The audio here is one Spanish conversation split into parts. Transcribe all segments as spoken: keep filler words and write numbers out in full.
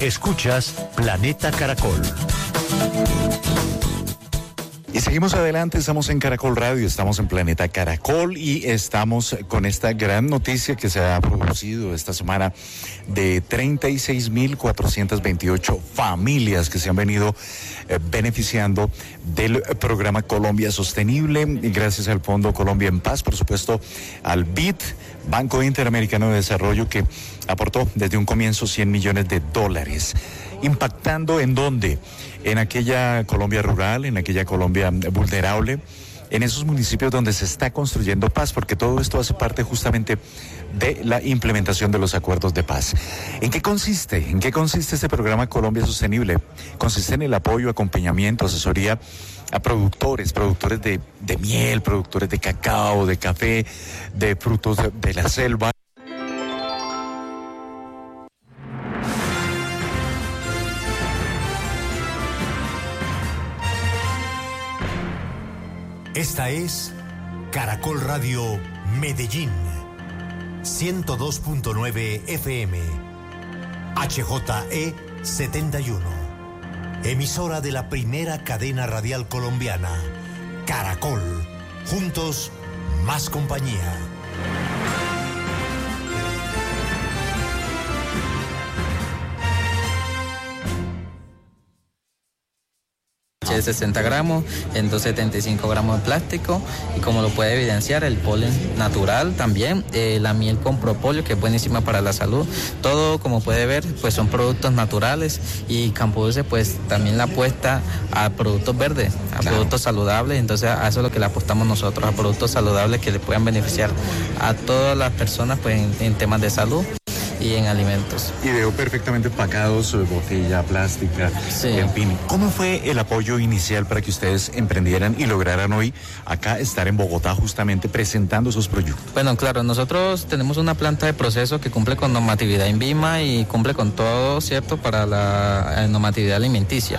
Escuchas Planeta Caracol. Y seguimos adelante, estamos en Caracol Radio, estamos en Planeta Caracol y estamos con esta gran noticia que se ha producido esta semana de treinta y seis mil cuatrocientas veintiocho familias que se han venido eh, beneficiando del programa Colombia Sostenible, gracias al Fondo Colombia en Paz, por supuesto al B I D, Banco Interamericano de Desarrollo, que aportó desde un comienzo cien millones de dólares. ¿Impactando en dónde? En aquella Colombia rural, en aquella Colombia vulnerable, en esos municipios donde se está construyendo paz, porque todo esto hace parte justamente de la implementación de los acuerdos de paz. ¿En qué consiste? ¿En qué consiste este programa Colombia Sostenible? Consiste en el apoyo, acompañamiento, asesoría a productores, productores de, de miel, productores de cacao, de café, de frutos de, de la selva. Esta es Caracol Radio Medellín, ciento dos punto nueve F M, H J E setenta y uno, emisora de la primera cadena radial colombiana, Caracol, juntos más compañía. De sesenta gramos, en doscientos setenta y cinco gramos de plástico, y como lo puede evidenciar, el polen natural también, eh, la miel con propóleo, que es buenísima para la salud. Todo, como puede ver, pues son productos naturales, y Campo Dulce pues también la apuesta a productos verdes, a claro. productos saludables. Entonces a eso es lo que le apostamos nosotros, a productos saludables que le puedan beneficiar a todas las personas pues en, en temas de salud y en alimentos. Y veo perfectamente empacados, botella plástica, sí. En fin. ¿Cómo fue el apoyo inicial para que ustedes emprendieran y lograran hoy acá estar en Bogotá justamente presentando sus proyectos? Bueno, claro, nosotros tenemos una planta de proceso que cumple con normatividad INVIMA y cumple con todo, ¿cierto?, para la normatividad alimenticia.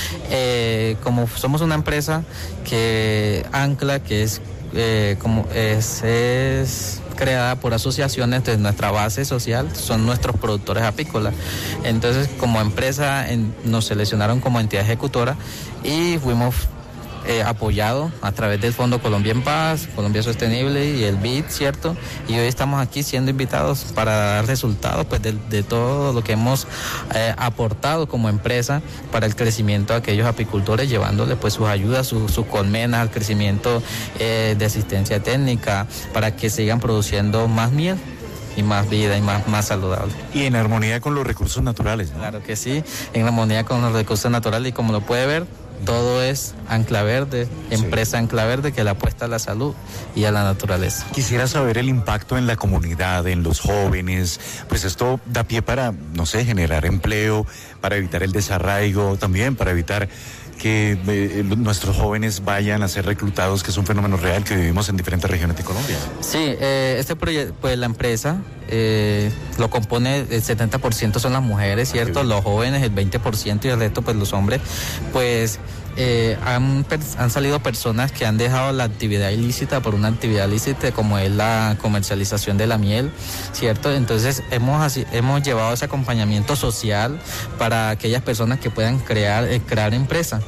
Eh, como somos una empresa que ancla, que es eh, como es... es creada por asociaciones, entonces nuestra base social son nuestros productores apícolas. Entonces, como empresa en, nos seleccionaron como entidad ejecutora y fuimos eh, apoyados a través del Fondo Colombia en Paz, Colombia Sostenible y el B I D, ¿cierto? Y hoy estamos aquí siendo invitados para dar resultados pues de, de todo lo que hemos eh, aportado como empresa para el crecimiento de aquellos apicultores, llevándole pues sus ayudas, sus, sus colmenas al crecimiento eh, de asistencia técnica, para que sigan produciendo más miel y más vida y más, más saludable. Y en armonía con los recursos naturales, ¿no? Claro que sí, en armonía con los recursos naturales, y como lo puede ver, todo es Ancla Verde, empresa sí. Ancla Verde, que le apuesta a la salud y a la naturaleza. Quisiera saber el impacto en la comunidad, en los jóvenes, pues esto da pie para, no sé, generar empleo, para evitar el desarraigo, también para evitar que eh, nuestros jóvenes vayan a ser reclutados, que es un fenómeno real que vivimos en diferentes regiones de Colombia. Sí, eh, este proyecto, pues la empresa eh, lo compone, el setenta por ciento son las mujeres, ¿cierto? Los jóvenes, el veinte por ciento, y el resto, pues los hombres, pues eh, han, han salido personas que han dejado la actividad ilícita por una actividad lícita, como es la comercialización de la miel, ¿cierto? Entonces hemos, así, hemos llevado ese acompañamiento social para aquellas personas que puedan crear, eh, crear empresas.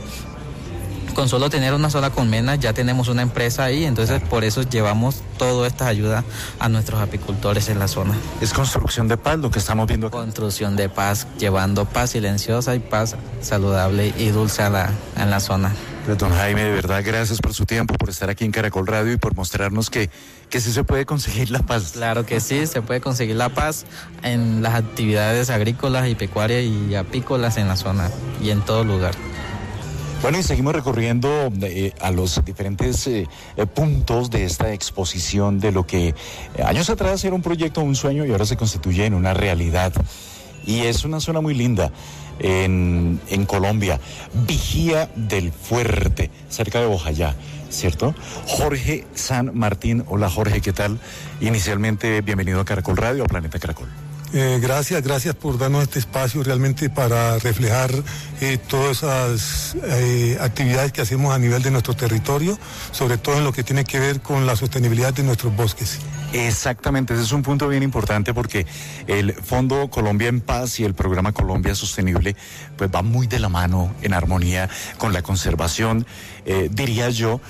Con solo tener una sola colmena ya tenemos una empresa ahí, entonces por eso llevamos todas estas ayudas a nuestros apicultores en la zona. Es construcción de paz lo que estamos viendo acá. Construcción de paz, llevando paz silenciosa y paz saludable y dulce a la, en la zona. Don Jaime, de verdad, gracias por su tiempo, por estar aquí en Caracol Radio y por mostrarnos que, que sí se puede conseguir la paz. Claro que sí, se puede conseguir la paz en las actividades agrícolas y pecuarias y apícolas en la zona y en todo lugar. Bueno, y seguimos recorriendo eh, a los diferentes eh, eh, puntos de esta exposición de lo que eh, años atrás era un proyecto, un sueño, y ahora se constituye en una realidad. Y es una zona muy linda en, en Colombia, Vigía del Fuerte, cerca de Bojayá, ¿cierto? Jorge San Martín. Hola Jorge, ¿qué tal? Inicialmente, bienvenido a Caracol Radio, a Planeta Caracol. Eh, gracias, gracias por darnos este espacio realmente para reflejar eh, todas esas eh, actividades que hacemos a nivel de nuestro territorio, sobre todo en lo que tiene que ver con la sostenibilidad de nuestros bosques. Exactamente, ese es un punto bien importante porque el Fondo Colombia en Paz y el programa Colombia Sostenible pues va muy de la mano, en armonía con la conservación, eh, diría yo.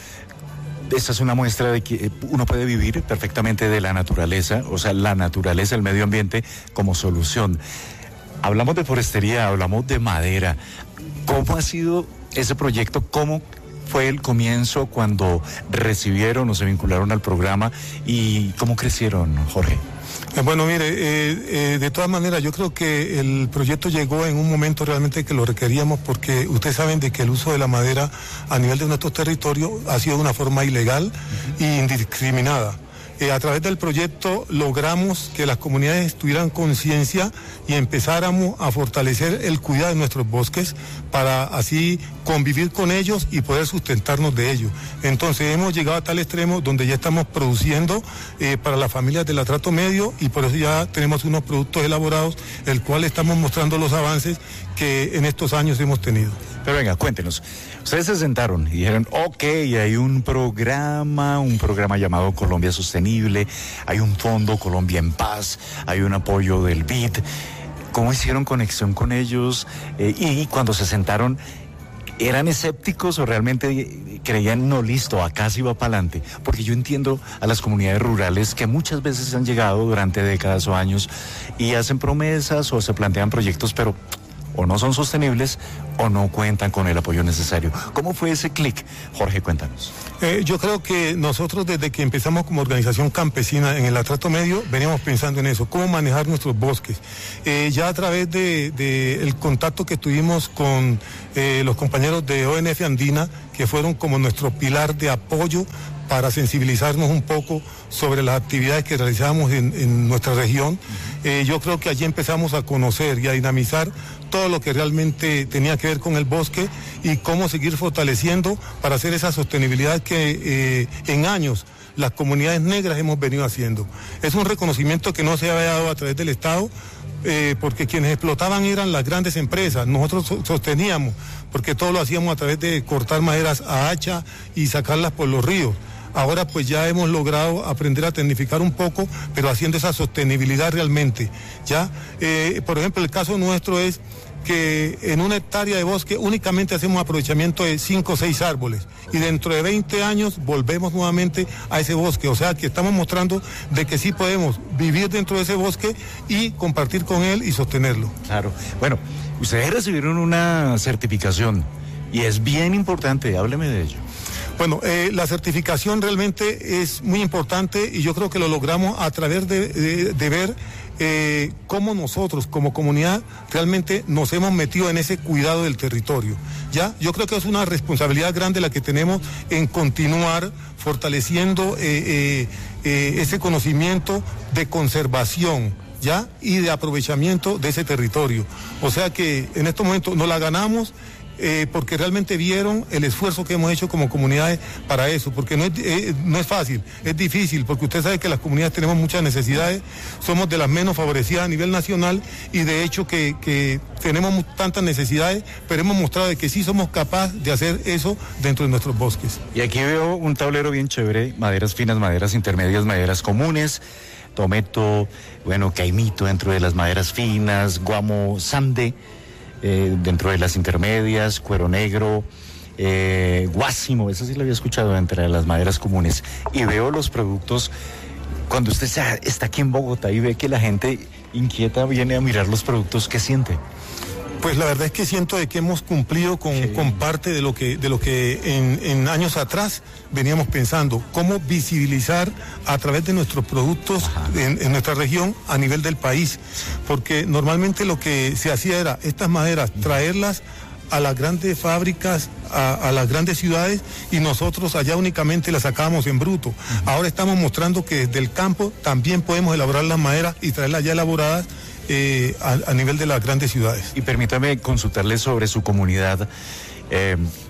Esta es una muestra de que uno puede vivir perfectamente de la naturaleza, o sea, la naturaleza, el medio ambiente como solución. Hablamos de forestería, hablamos de madera. ¿Cómo ha sido ese proyecto? ¿Cómo fue el comienzo cuando recibieron o se vincularon al programa? ¿Y cómo crecieron, Jorge? Eh, bueno, mire, eh, eh, de todas maneras, yo creo que el proyecto llegó en un momento realmente que lo requeríamos, porque ustedes saben de que el uso de la madera a nivel de nuestros territorios ha sido de una forma ilegal e indiscriminada. Eh, a través del proyecto logramos que las comunidades tuvieran conciencia y empezáramos a fortalecer el cuidado de nuestros bosques para así convivir con ellos y poder sustentarnos de ellos. Entonces hemos llegado a tal extremo donde ya estamos produciendo eh, para las familias del atrato medio, y por eso ya tenemos unos productos elaborados, el cual estamos mostrando los avances que en estos años hemos tenido. Pero venga, cuéntenos. Ustedes se sentaron y dijeron, ok, hay un programa, un programa llamado Colombia Sostenible, hay un fondo Colombia en Paz, hay un apoyo del B I D. ¿Cómo hicieron conexión con ellos? Eh, y cuando se sentaron, ¿eran escépticos o realmente creían, no, listo, acá sí va para adelante? Porque yo entiendo a las comunidades rurales que muchas veces han llegado durante décadas o años y hacen promesas o se plantean proyectos, pero o no son sostenibles o no cuentan con el apoyo necesario. ¿Cómo fue ese clic? Jorge, cuéntanos. Eh, yo creo que nosotros desde que empezamos como organización campesina en el atrato medio veníamos pensando en eso, cómo manejar nuestros bosques. Eh, ya a través de, de el contacto que tuvimos con eh, los compañeros de O N F Andina, que fueron como nuestro pilar de apoyo para sensibilizarnos un poco sobre las actividades que realizamos en, en nuestra región. Eh, yo creo que allí empezamos a conocer y a dinamizar todo lo que realmente tenía que ver con el bosque y cómo seguir fortaleciendo para hacer esa sostenibilidad que eh, en años las comunidades negras hemos venido haciendo. Es un reconocimiento que no se había dado a través del Estado, eh, porque quienes explotaban eran las grandes empresas. Nosotros so- sosteníamos, porque todo lo hacíamos a través de cortar maderas a hacha y sacarlas por los ríos. Ahora pues ya hemos logrado aprender a tecnificar un poco, pero haciendo esa sostenibilidad realmente, ¿ya? Eh, por ejemplo, el caso nuestro es que en una hectárea de bosque únicamente hacemos aprovechamiento de cinco o seis árboles y dentro de veinte años volvemos nuevamente a ese bosque. O sea que estamos mostrando de que sí podemos vivir dentro de ese bosque y compartir con él y sostenerlo. Claro. Bueno, ustedes recibieron una certificación y es bien importante, hábleme de ello. Bueno, eh, la certificación realmente es muy importante y yo creo que lo logramos a través de, de, de ver eh, cómo nosotros como comunidad realmente nos hemos metido en ese cuidado del territorio. ¿Ya? Yo creo que es una responsabilidad grande la que tenemos en continuar fortaleciendo eh, eh, eh, ese conocimiento de conservación, ¿ya? Y de aprovechamiento de ese territorio. O sea que en estos momentos nos la ganamos. Eh, porque realmente vieron el esfuerzo que hemos hecho como comunidades para eso, porque no es, eh, no es fácil, es difícil, porque usted sabe que las comunidades tenemos muchas necesidades, somos de las menos favorecidas a nivel nacional y de hecho que, que tenemos tantas necesidades, pero hemos mostrado de que sí somos capaces de hacer eso dentro de nuestros bosques. Y aquí veo un tablero bien chévere, maderas finas, maderas intermedias, maderas comunes, tometo, bueno, caimito dentro de las maderas finas, guamo, sande, Eh, dentro de las intermedias, cuero negro, eh, guásimo, eso sí lo había escuchado entre las maderas comunes. Y veo los productos, cuando usted está aquí en Bogotá y ve que la gente inquieta viene a mirar los productos, ¿qué siente? Pues la verdad es que siento de que hemos cumplido con, sí. con parte de lo que, de lo que en, en años atrás veníamos pensando, cómo visibilizar a través de nuestros productos en, en nuestra región a nivel del país, porque normalmente lo que se hacía era estas maderas, traerlas a las grandes fábricas, a, a las grandes ciudades y nosotros allá únicamente las sacábamos en bruto. Uh-huh. Ahora estamos mostrando que desde el campo también podemos elaborar las maderas y traerlas ya elaboradas Eh, a, a nivel de las grandes ciudades. Y permítame consultarle sobre su comunidad. Eh,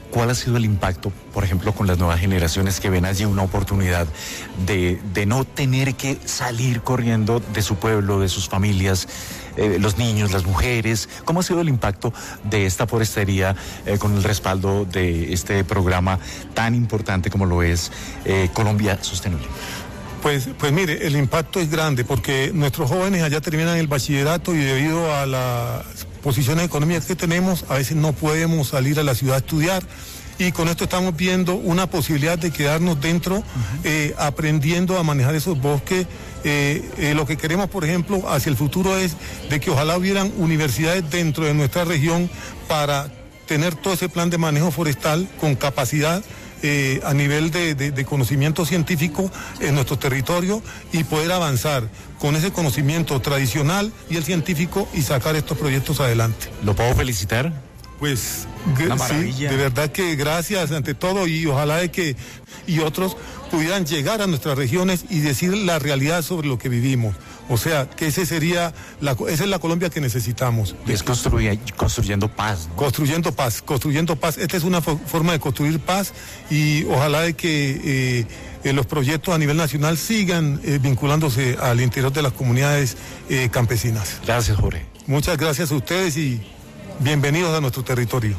¿cuál ha sido el impacto, por ejemplo, con las nuevas generaciones que ven allí una oportunidad de, de no tener que salir corriendo de su pueblo, de sus familias, eh, los niños, las mujeres? ¿Cómo ha sido el impacto de esta forestería eh, con el respaldo de este programa tan importante como lo es eh, Colombia Sostenible? Pues, pues mire, el impacto es grande porque nuestros jóvenes allá terminan el bachillerato y debido a las posiciones económicas que tenemos, a veces no podemos salir a la ciudad a estudiar. Y con esto estamos viendo una posibilidad de quedarnos dentro, uh-huh. eh, aprendiendo a manejar esos bosques. Eh, eh, lo que queremos, por ejemplo, hacia el futuro es de que ojalá hubieran universidades dentro de nuestra región para tener todo ese plan de manejo forestal con capacidad Eh, a nivel de, de, de conocimiento científico en nuestro territorio y poder avanzar con ese conocimiento tradicional y el científico y sacar estos proyectos adelante. ¿Lo puedo felicitar? Pues sí, de verdad que gracias ante todo y ojalá de que y otros pudieran llegar a nuestras regiones y decir la realidad sobre lo que vivimos. O sea, que ese sería la, esa es la Colombia que necesitamos. Es construir, construyendo paz, ¿no? Construyendo paz, construyendo paz. Esta es una fo- forma de construir paz y ojalá de que eh, eh, los proyectos a nivel nacional sigan eh, vinculándose al interior de las comunidades eh, campesinas. Gracias, Jorge. Muchas gracias a ustedes y bienvenidos a nuestro territorio.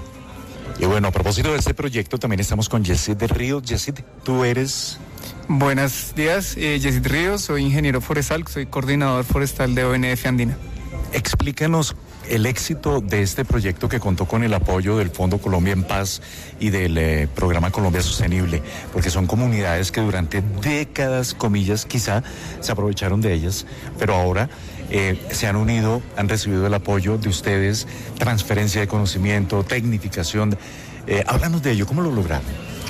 Y bueno, a propósito de este proyecto, también estamos con Yesid de Ríos. Yesid, tú eres... Buenos días, eh, Yesid Ríos, soy ingeniero forestal, soy coordinador forestal de O N F Andina. Explícanos el éxito de este proyecto que contó con el apoyo del Fondo Colombia en Paz y del eh, programa Colombia Sostenible, porque son comunidades que durante décadas, comillas, quizá se aprovecharon de ellas, pero ahora eh, se han unido, han recibido el apoyo de ustedes, transferencia de conocimiento, tecnificación. Eh, háblanos de ello, ¿cómo lo lograron?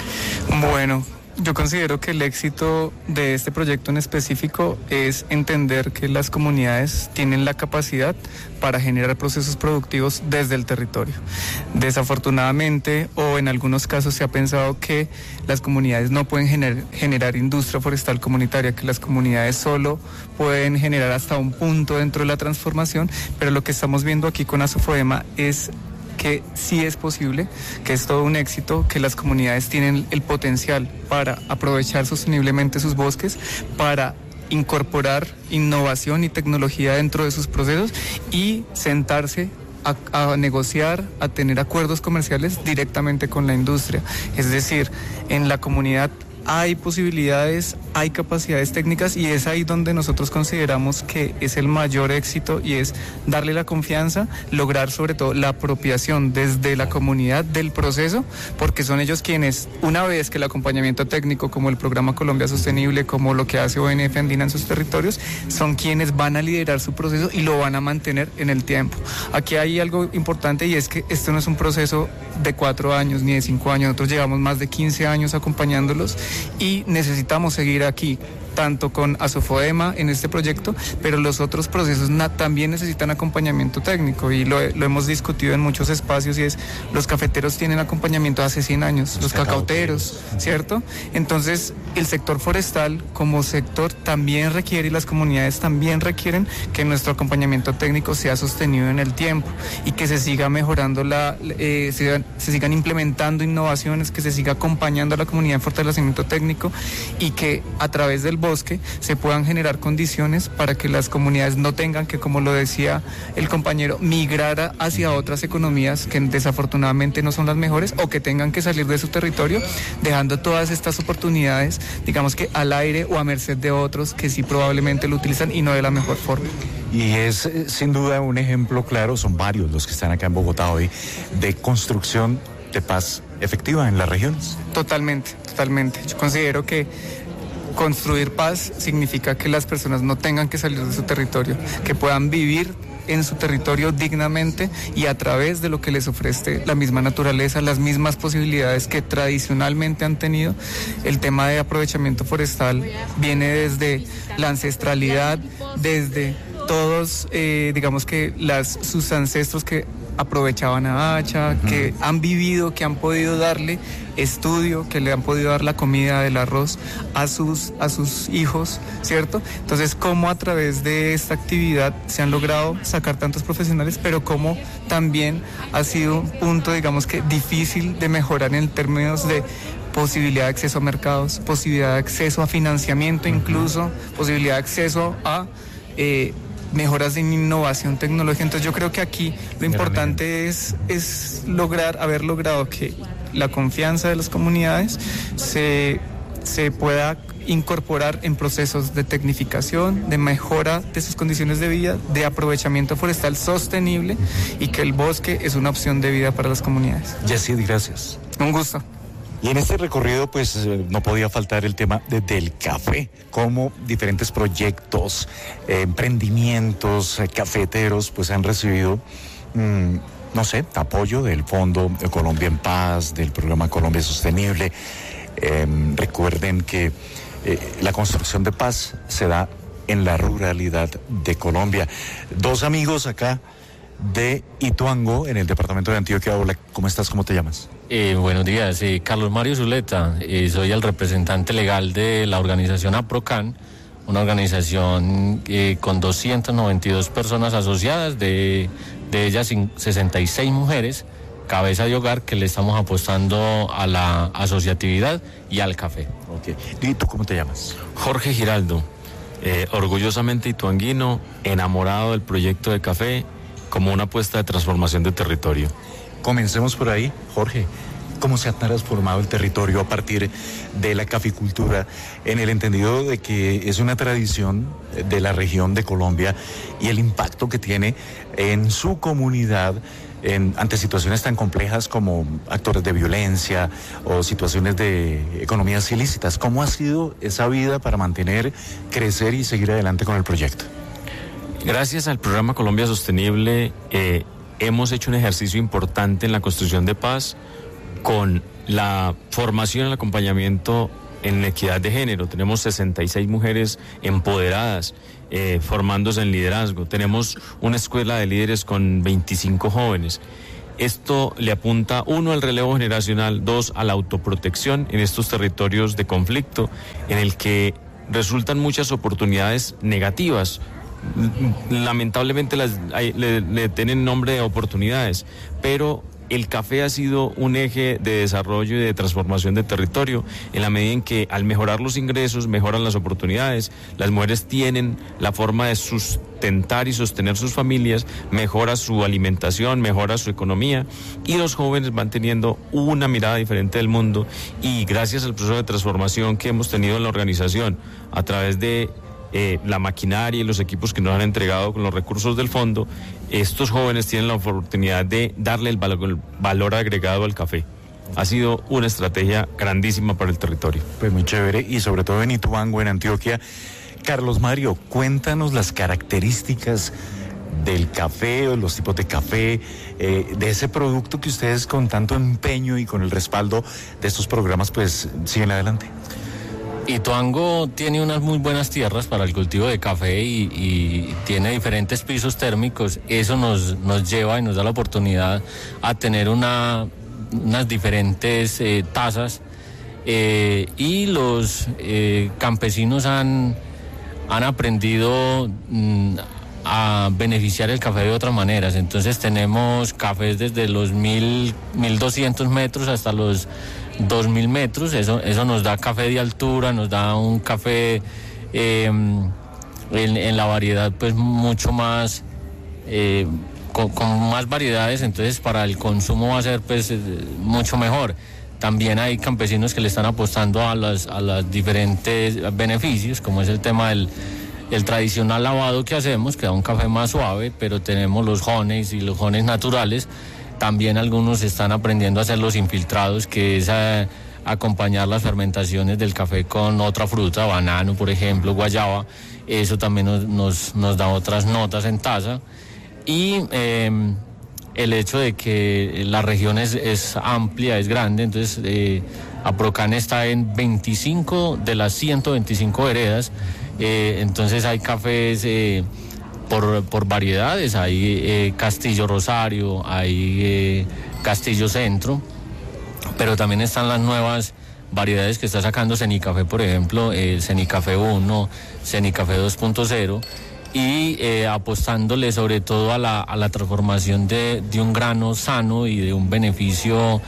Bueno, yo considero que el éxito de este proyecto en específico es entender que las comunidades tienen la capacidad para generar procesos productivos desde el territorio. Desafortunadamente, o en algunos casos se ha pensado que las comunidades no pueden gener, generar industria forestal comunitaria, que las comunidades solo pueden generar hasta un punto dentro de la transformación, pero lo que estamos viendo aquí con Asofoema es que sí es posible, que es todo un éxito, que las comunidades tienen el potencial para aprovechar sosteniblemente sus bosques, para incorporar innovación y tecnología dentro de sus procesos y sentarse a, a negociar, a tener acuerdos comerciales directamente con la industria. Es decir, en la comunidad hay posibilidades, hay capacidades técnicas y es ahí donde nosotros consideramos que es el mayor éxito y es darle la confianza, lograr sobre todo la apropiación desde la comunidad del proceso, porque son ellos quienes, una vez que el acompañamiento técnico como el programa Colombia Sostenible, como lo que hace O N F Andina en sus territorios, son quienes van a liderar su proceso y lo van a mantener en el tiempo. Aquí hay algo importante y es que esto no es un proceso de cuatro años ni de cinco años, nosotros llevamos más de quince años acompañándolos y necesitamos seguir aquí, tanto con Asofoema en este proyecto, pero los otros procesos na- también necesitan acompañamiento técnico y lo, lo hemos discutido en muchos espacios y es, los cafeteros tienen acompañamiento hace cien años, los, los cacauteros, cacauteros, ¿cierto? Entonces, el sector forestal como sector también requiere y las comunidades también requieren que nuestro acompañamiento técnico sea sostenido en el tiempo y que se siga mejorando, la, eh, se, se sigan implementando innovaciones, que se siga acompañando a la comunidad en fortalecimiento técnico y que a través del bosque se puedan generar condiciones para que las comunidades no tengan que, como lo decía el compañero, migrar hacia otras economías que desafortunadamente no son las mejores o que tengan que salir de su territorio dejando todas estas oportunidades, digamos que al aire o a merced de otros que sí probablemente lo utilizan y no de la mejor forma. Y es eh, sin duda un ejemplo claro, son varios los que están acá en Bogotá hoy, de construcción de paz efectiva en las regiones. Totalmente, totalmente. Yo considero que construir paz significa que las personas no tengan que salir de su territorio, que puedan vivir en su territorio dignamente y a través de lo que les ofrece la misma naturaleza, las mismas posibilidades que tradicionalmente han tenido. El tema de aprovechamiento forestal viene desde la ancestralidad, desde todos, eh, digamos que las, sus ancestros que aprovechaban a hacha, uh-huh. que han vivido, que han podido darle estudio, que le han podido dar la comida del arroz a sus, a sus hijos, ¿cierto? Entonces, cómo a través de esta actividad se han logrado sacar tantos profesionales, pero cómo también ha sido un punto, digamos que difícil de mejorar en términos de posibilidad de acceso a mercados, posibilidad de acceso a financiamiento incluso, uh-huh. posibilidad de acceso a eh, mejoras en innovación tecnológica. Entonces yo creo que aquí lo importante es, es lograr, haber logrado que la confianza de las comunidades se, se pueda incorporar en procesos de tecnificación, de mejora de sus condiciones de vida, de aprovechamiento forestal sostenible y que el bosque es una opción de vida para las comunidades. Yacid, gracias. Un gusto. Y en este recorrido, pues, eh, no podía faltar el tema de, del café, como diferentes proyectos, eh, emprendimientos, eh, cafeteros, pues han recibido, mmm, no sé, apoyo del Fondo de Colombia en Paz, del programa Colombia Sostenible. Eh, recuerden que eh, la construcción de paz se da en la ruralidad de Colombia. Dos amigos acá de Ituango, en el departamento de Antioquia. Hola, ¿cómo estás? ¿Cómo te llamas? Eh, buenos días, eh, Carlos Mario Zuleta, eh, soy el representante legal de la organización APROCAN, una organización eh, con doscientas noventa y dos personas asociadas, de, de ellas sesenta y seis mujeres, cabeza de hogar, que le estamos apostando a la asociatividad y al café. Okay. ¿Y tú cómo te llamas? Jorge Giraldo, eh, orgullosamente ituanguino, enamorado del proyecto de café como una apuesta de transformación de territorio. Comencemos por ahí, Jorge. ¿Cómo se ha transformado el territorio a partir de la caficultura, en el entendido de que es una tradición de la región de Colombia y el impacto que tiene en su comunidad en, ante situaciones tan complejas como actores de violencia o situaciones de economías ilícitas? ¿Cómo ha sido esa vida para mantener, crecer y seguir adelante con el proyecto? Gracias al programa Colombia Sostenible, eh, hemos hecho un ejercicio importante en la construcción de paz con la formación y el acompañamiento en equidad de género. Tenemos sesenta y seis mujeres empoderadas, eh, formándose en liderazgo. Tenemos una escuela de líderes con veinticinco jóvenes. Esto le apunta, uno, al relevo generacional, dos, a la autoprotección en estos territorios de conflicto, en el que resultan muchas oportunidades negativas. Lamentablemente las, hay, le, le tienen nombre de oportunidades, pero el café ha sido un eje de desarrollo y de transformación de territorio, en la medida en que al mejorar los ingresos, mejoran las oportunidades, las mujeres tienen la forma de sustentar y sostener sus familias, mejora su alimentación, mejora su economía, y los jóvenes van teniendo una mirada diferente del mundo, y gracias al proceso de transformación que hemos tenido en la organización, a través de Eh, la maquinaria y los equipos que nos han entregado con los recursos del fondo, estos jóvenes tienen la oportunidad de darle el valor, el valor agregado al café. Ha sido una estrategia grandísima para el territorio. Pues muy chévere, y sobre todo en Ituango, en Antioquia. Carlos Mario, cuéntanos las características del café o los tipos de café, eh, de ese producto que ustedes con tanto empeño y con el respaldo de estos programas pues siguen adelante. Ituango tiene unas muy buenas tierras para el cultivo de café y, y tiene diferentes pisos térmicos. Eso nos, nos lleva y nos da la oportunidad a tener una, unas diferentes eh, tasas eh, y los eh, campesinos han, han aprendido mm, a beneficiar el café de otras maneras. Entonces tenemos cafés desde los mil, mil doscientos metros hasta los dos mil metros, eso, eso nos da café de altura, nos da un café eh, en, en la variedad pues mucho más, eh, con, con más variedades, entonces para el consumo va a ser pues mucho mejor. También hay campesinos que le están apostando a las, a los diferentes beneficios, como es el tema del el tradicional lavado que hacemos, que da un café más suave, pero tenemos los honeys y los honeys naturales. También algunos están aprendiendo a hacer los infiltrados, que es a, acompañar las fermentaciones del café con otra fruta, banano, por ejemplo, guayaba. Eso también nos, nos, nos da otras notas en taza. Y eh, el hecho de que la región es, es amplia, es grande, entonces eh, APROCAN está en veinticinco de las ciento veinticinco veredas, eh, entonces hay cafés... Eh, por, por variedades, hay eh, Castillo Rosario, hay eh, Castillo Centro, pero también están las nuevas variedades que está sacando Cenicafé, por ejemplo, el Cenicafé uno, Cenicafé dos punto cero, y eh, apostándole sobre todo a la, a la transformación de, de un grano sano y de un beneficio,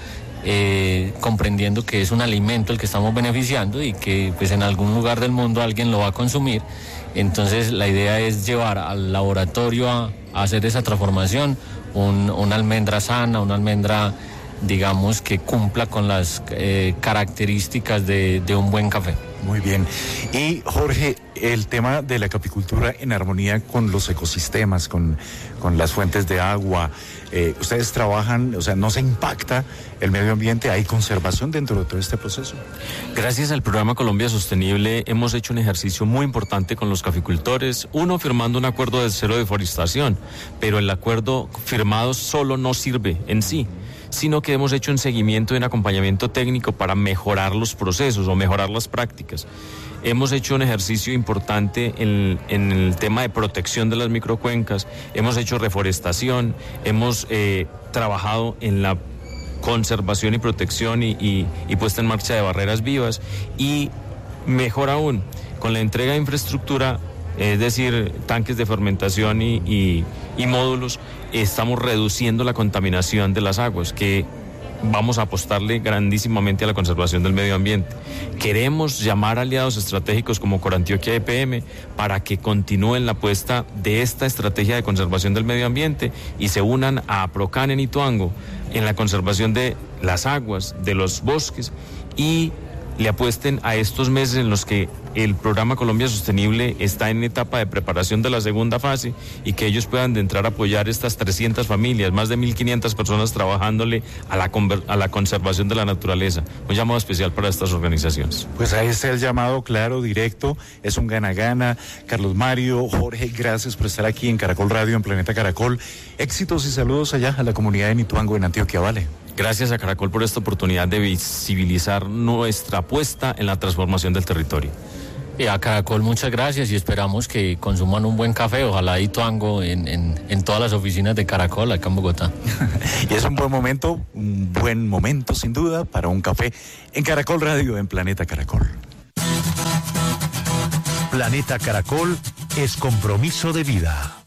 eh, comprendiendo que es un alimento el que estamos beneficiando y que pues en algún lugar del mundo alguien lo va a consumir. Entonces la idea es llevar al laboratorio a, a hacer esa transformación, un, una almendra sana, una almendra, digamos, que cumpla con las eh, características de, de un buen café. Muy bien. Y Jorge, el tema de la caficultura en armonía con los ecosistemas, con, con las fuentes de agua, eh, ustedes trabajan, o sea, no se impacta el medio ambiente, ¿hay conservación dentro de todo este proceso? Gracias al programa Colombia Sostenible hemos hecho un ejercicio muy importante con los caficultores, uno firmando un acuerdo de cero deforestación, pero el acuerdo firmado solo no sirve en sí, sino que hemos hecho un seguimiento y un acompañamiento técnico para mejorar los procesos o mejorar las prácticas. Hemos hecho un ejercicio importante en, en el tema de protección de las microcuencas, hemos hecho reforestación, hemos eh, trabajado en la conservación y protección y, y, y puesta en marcha de barreras vivas, y mejor aún, con la entrega de infraestructura, es decir, tanques de fermentación y, y, y módulos, estamos reduciendo la contaminación de las aguas, que vamos a apostarle grandísimamente a la conservación del medio ambiente. Queremos llamar a aliados estratégicos como Corantioquia E P M para que continúen la apuesta de esta estrategia de conservación del medio ambiente y se unan a Procan en Ituango en la conservación de las aguas, de los bosques, y le apuesten a estos meses en los que el programa Colombia Sostenible está en etapa de preparación de la segunda fase y que ellos puedan de entrar a apoyar estas trescientas familias, más de mil quinientas personas trabajándole a la, a la conservación de la naturaleza. Un llamado especial para estas organizaciones. Pues ahí está el llamado claro, directo, es un gana-gana. Carlos Mario, Jorge, gracias por estar aquí en Caracol Radio, en Planeta Caracol. Éxitos y saludos allá a la comunidad de Ituango, en Antioquia, ¿vale? Gracias a Caracol por esta oportunidad de visibilizar nuestra apuesta en la transformación del territorio. Y a Caracol muchas gracias y esperamos que consuman un buen café, ojalá Ituango en, en, en todas las oficinas de Caracol acá en Bogotá. Y es un buen momento, un buen momento sin duda para un café en Caracol Radio, en Planeta Caracol. Planeta Caracol es compromiso de vida.